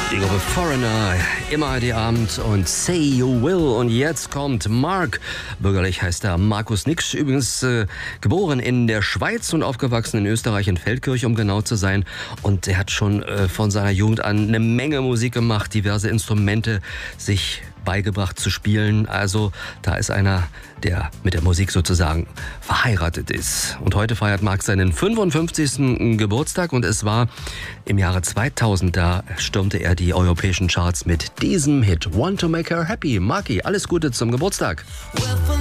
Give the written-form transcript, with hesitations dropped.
Die Gruppe Foreigner, immer heute und Say You Will. Und jetzt kommt Mark. Bürgerlich heißt er Markus Nix. Übrigens geboren in der Schweiz und aufgewachsen in Österreich, in Feldkirch, um genau zu sein. Und er hat schon von seiner Jugend an eine Menge Musik gemacht, diverse Instrumente sich beigebracht zu spielen. Also da ist einer, der mit der Musik sozusagen verheiratet ist. Und heute feiert Mark seinen 55. Geburtstag und es war im Jahre 2000, da stürmte er die europäischen Charts mit diesem Hit Want to Make Her Happy. Marky, alles Gute zum Geburtstag.